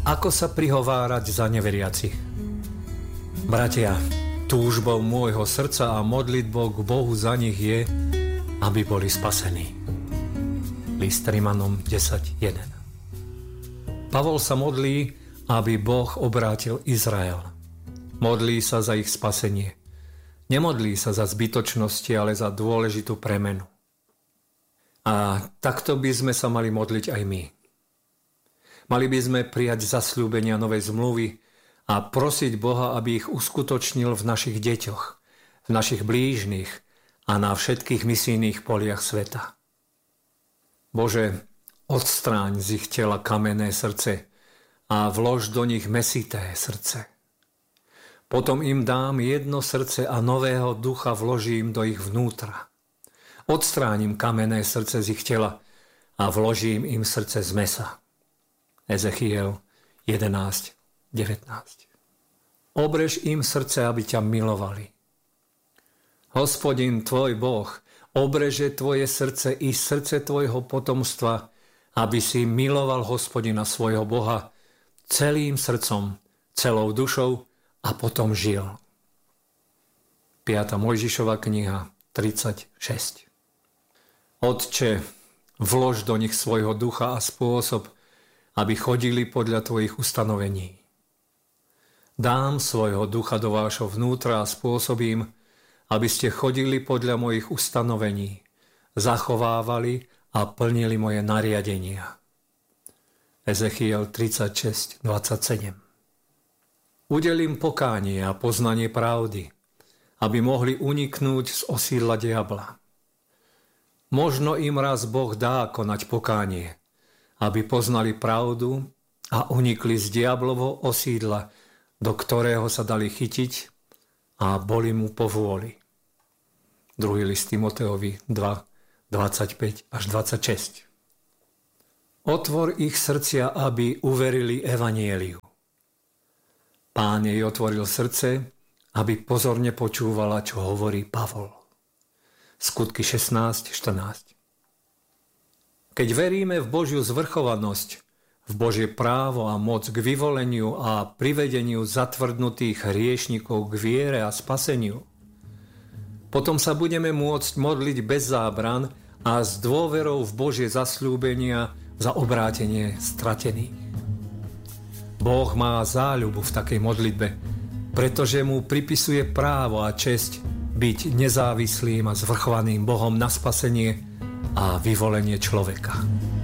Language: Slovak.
Ako sa prihovárať za neveriacich? Bratia, túžbou môjho srdca a modlitbou k Bohu za nich je, aby boli spasení. List Rimanom 10.1. Pavol sa modlí, aby Boh obrátil Izrael. Modlí sa za ich spasenie. Nemodlí sa za zbytočnosti, ale za dôležitú premenu. A takto by sme sa mali modliť aj my. Mali by sme prijať zasľúbenia novej zmluvy a prosiť Boha, aby ich uskutočnil v našich deťoch, v našich blížnych a na všetkých misijných poliach sveta. Bože, odstráň z ich tela kamenné srdce a vlož do nich mäsité srdce. Potom im dám jedno srdce a nového ducha vložím do ich vnútra. Odstránim kamenné srdce z ich tela a vložím im srdce z mäsa. Ezechiel 11.19. Obrež im srdce, aby ťa milovali. Hospodin, tvoj Boh, obreže tvoje srdce i srdce tvojho potomstva, aby si miloval Hospodina svojho Boha celým srdcom, celou dušou a potom žil. 5. Mojžišova kniha 36. Otče, vlož do nich svojho ducha a spôsob, aby chodili podľa tvojich ustanovení. Dám svojho ducha do vášho vnútra a spôsobím, aby ste chodili podľa mojich ustanovení, zachovávali a plnili moje nariadenia. Ezechiel 36.27. Udelím pokánie a poznanie pravdy, aby mohli uniknúť z osídla diabla. Možno im raz Boh dá konať pokánie, aby poznali pravdu a unikli z diablovho osídla, do ktorého sa dali chytiť a boli mu povôli. 2. list Timoteovi 2.25 až 26. Otvor ich srdcia, aby uverili evanjeliu. Pán jej otvoril srdce, aby pozorne počúvala, čo hovorí Pavol. Skutky 16.14. Keď veríme v Božiu zvrchovanosť, v Božie právo a moc k vyvoleniu a privedeniu zatvrdnutých hriešnikov k viere a spaseniu, potom sa budeme môcť modliť bez zábran a s dôverou v Božie zasľúbenia za obrátenie stratených. Boh má záľubu v takej modlitbe, pretože mu pripisuje právo a česť byť nezávislým a zvrchovaným Bohom na spasenie a vyvolenie človeka.